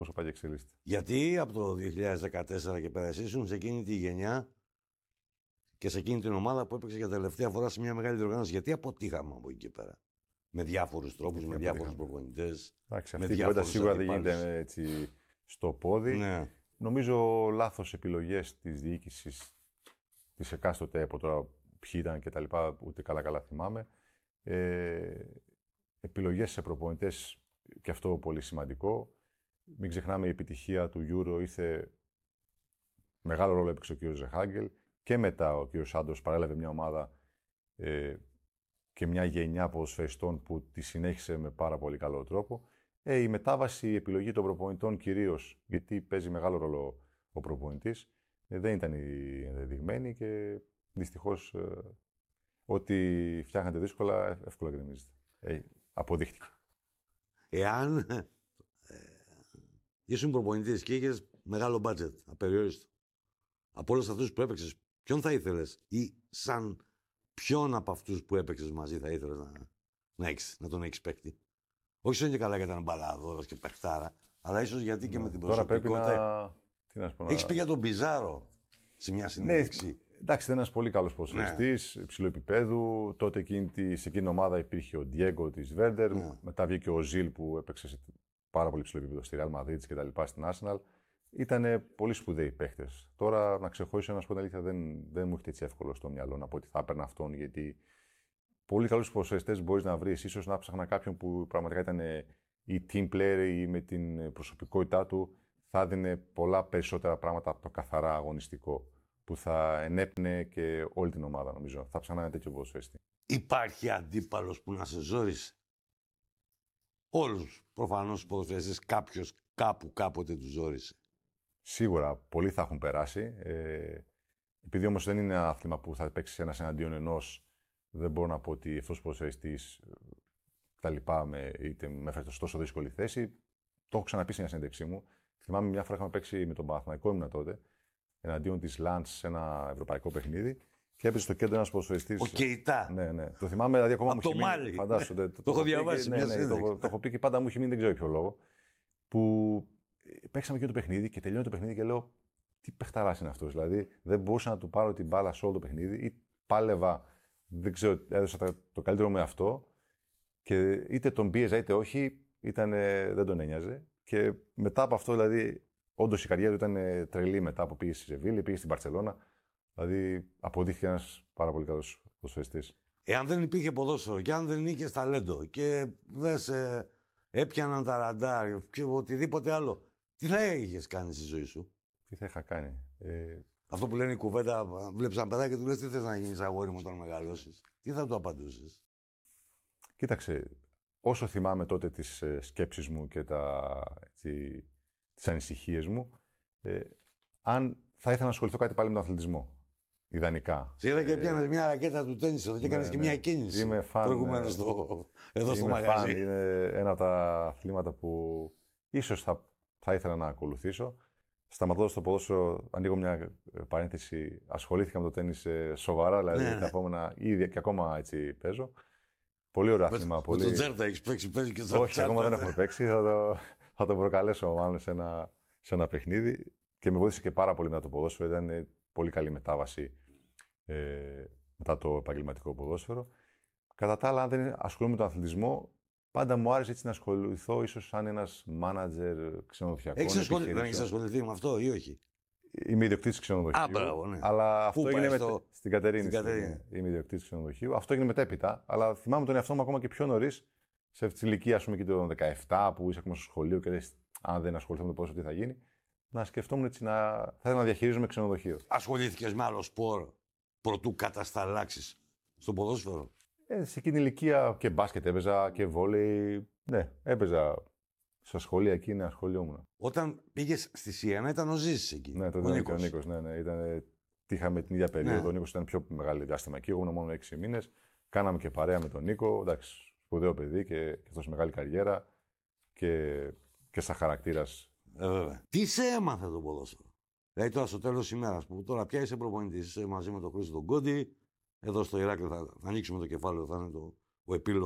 Όσο πάει και εξελίσσεται. Γιατί από το 2014 και πέρα εσείς ήσουν σε εκείνη τη γενιά και σε εκείνη την ομάδα που έπαιξε για τελευταία φορά σε μια μεγάλη διοργάνωση. Γιατί αποτύχαμε από εκεί και πέρα. Με διάφορους τρόπους, με διάφορους προπονητές. Εντάξει, αυτή η κουβέντα σίγουρα δεν γίνεται έτσι στο πόδι. Ναι. Νομίζω λάθος επιλογές της διοίκησης της εκάστοτε από τώρα ποιοι ήταν και τα λοιπά, ούτε καλά θυμάμαι. Επιλογές σε προπονητές, και αυτό πολύ σημαντικό. Μην ξεχνάμε η επιτυχία του Euro ήρθε. Μεγάλο ρόλο έπαιξε ο κ. Ζεχάγκελ και μετά ο κ. Σάντος παρέλαβε μια ομάδα και μια γενιά ποδοσφαιριστών που τη συνέχισε με πάρα πολύ καλό τρόπο. Η μετάβαση, η επιλογή των προπονητών κυρίως, γιατί παίζει μεγάλο ρόλο ο προπονητής, δεν ήταν η ενδεδειγμένη και δυστυχώς ό,τι φτιάχνετε δύσκολα, εύκολα γκρεμίζετε. Αποδείχτηκε. Εάν ήσουν προπονητής και είχες μεγάλο μπάτζετ, απεριόριστο, από όλους αυτούς που έπαιξες, ποιον θα ήθελες ή σαν ποιον από αυτούς που έπαιξες μαζί θα ήθελες να τον έχεις παίκτη? Όχι σαν και καλά γιατί ήταν μπαλαδόρος και παιχτάρα, αλλά ίσως γιατί και με την προσωπικότητα. Έχεις πει για τον Πιζάρο σε μια συνέντευξη. Ναι, εντάξει, ήταν ένας πολύ καλός ποδοσφαιριστής, υψηλού επίπεδου. Τότε σε εκείνη την ομάδα υπήρχε ο Ντιέγκο της Βέρντερ. Μετά βγήκε ο Ζιλ που έπαιξε σε πάρα πολύ υψηλό επίπεδο στη Real Madrid και τα λοιπά στην Arsenal. Ήταν πολύ σπουδαίοι παίχτες. Τώρα να ξεχωρίσω να σου πω την αλήθεια, δεν μου έχετε έτσι εύκολο στο μυαλό να πω ότι θα έπαιρνα αυτόν, γιατί πολύ καλούς ποδοσφαιριστές μπορείς να βρεις. Ίσως να ψάχνα κάποιον που πραγματικά ήταν η team player ή με την προσωπικότητά του θα έδινε πολλά περισσότερα πράγματα από το καθαρά αγωνιστικό, που θα ενέπνε και όλη την ομάδα, νομίζω. Θα ψάχνανε τέτοιο ποδοσφαιριστή. Υπάρχει αντίπαλος που να σε ζόρισε? Όλους προφανώς τους ποδοσφαιριστές κάποιος κάπου κάποτε τους ζόρισε. Σίγουρα πολλοί θα έχουν περάσει. Επειδή όμως δεν είναι ένα άθλημα που θα παίξει ένας εναντίον ενός, δεν μπορώ να πω ότι αυτός ο ποδοσφαιριστής τα λοιπά είτε με έφερε σε τόσο δύσκολη θέση. Το έχω ξαναπεί σε μια συνέντευξή μου. Θυμάμαι μια φορά είχαμε παίξει με τον Παναθηναϊκό, ήμουν τότε, εναντίον της Λαντς σε ένα ευρωπαϊκό παιχνίδι και έπαιζε στο κέντρο ένας ποδοσφαιριστής. Ο Κεϊτά. Ναι. Το θυμάμαι, δηλαδή ακόμα από μου έχει μείνει. Φαντάζομαι. Το έχω διαβάσει. Το έχω πει και πάντα μου έχει μείνει, δεν ξέρω ποιο λόγο. Που παίξαμε και το παιχνίδι και τελειώνει το παιχνίδι και λέω: τι παιχταράς είναι αυτός? Δηλαδή δεν μπορούσα να του πάρω την μπάλα σε όλο το παιχνίδι ή πάλευα. Δεν ξέρω, έδωσα το καλύτερο με αυτό και είτε τον πίεζα είτε όχι, δεν τον ένοιαζε. Και μετά από αυτό, δηλαδή, όντως η καριέρα του ήταν τρελή μετά που πήγε στη Σεβίλη, πήγε στην Μπαρτσελώνα. Δηλαδή, αποδείχθηκε ένας πάρα πολύ καλός ποδοσφαιριστής. Εάν δεν υπήρχε ποδόσφαιρο και αν δεν είχες ταλέντο και δεν σε έπιαναν τα ραντάρ και οτιδήποτε άλλο, τι θα είχες κάνει στη ζωή σου? Τι θα είχα κάνει? Αυτό που λένε η κουβέντα, βλέπεις ένα παιδάκι και του λες τι θες να γίνεις αγόρι μου όταν μεγαλώσεις? Τι θα του απαντούσες? Κοίταξε, όσο θυμάμαι τότε τις σκέψεις μου και τις ανησυχίες μου, αν θα ήθελα να ασχοληθώ κάτι πάλι με τον αθλητισμό. Ιδανικά. Σε είδα και πιάνες μια ρακέτα του τέννις εδώ και έκανες και μια κίνηση. Είμαι φαν. Προηγουμένως εδώ στο μαγαζί. Είναι ένα από τα αθλήματα που ίσως θα ήθελα να ακολουθήσω. Σταματώντας το ποδόσφαιρο, ανοίγω μια παρένθεση. Ασχολήθηκα με το τέννις σοβαρά, δηλαδή τα επόμενα ήδη και ακόμα έτσι παίζω. Πολύ ωραίο άθλημα. Με τον Τζέρτα έχεις παίξει και στο όχι, ακόμα δεν έχω παίξει. Θα το προκαλέσω μάλλον σε ένα παιχνίδι. Και με βοήθησε και πάρα πολύ μετά το ποδόσφαιρο. Ήταν πολύ καλή μετάβαση μετά το επαγγελματικό ποδόσφαιρο. Κατά τα άλλα, αν δεν ασχολούμαι με τον αθλητισμό, πάντα μου άρεσε έτσι να ασχοληθώ ίσως σαν ένας μάνατζερ ξενοδοχειακών. Δεν έχεις ασχοληθεί με αυτό ή όχι? Είμαι ιδιοκτήτης ξενοδοχείου. Μπράβο, ναι. Αλλά αυτό έγινε στην Κατερίνη. Είμαι ιδιοκτήτης ξενοδοχείου. Αυτό έγινε μετέπειτα. Αλλά θυμάμαι τον εαυτό μου ακόμα και πιο νωρίς, σε αυτή τη ηλικία, ας πούμε, και το 17, που είσαι ακόμα στο σχολείο και λες, αν δεν ασχοληθώ με το ποδόσφαιρο, τι θα γίνει. Να σκεφτόμουν έτσι θα ήθελα να διαχειρίζομαι ξενοδοχείο. Ασχολήθηκες με άλλο σπορ προτού κατασταλάξεις στο ποδόσφαιρο? Σε εκείνη την ηλικία και μπάσκετ έπαιζα και βόλεϊ. Ναι, έπαιζα στα σχολεία εκεί, ναι, ασχολιόμουν. Όταν πήγες στη Σιένα ήταν ο Ζήσης εκεί. Ναι, τότε ήταν ο Νίκος. Ναι. Είχαμε την ίδια περίοδο. Ναι. Ο Νίκος ήταν πιο μεγάλη διάστημα εκεί. Εγώ ήμουν μόνο 6 μήνες. Κάναμε και παρέα με τον Νίκο. Εντάξει, σπουδαίο παιδί και αυτός μεγάλη καριέρα και σαν χαρακτήρας. Βέβαια. Τι σε έμαθε το ποδόσφαιρο? Δηλαδή τώρα στο τέλος της ημέρας που τώρα πια είσαι προπονητής, είσαι μαζί με τον Χρήστο τον Κόντι, εδώ στο Ηράκλειο θα ανοίξουμε το κεφάλαιο, θα είναι ο επίλογος.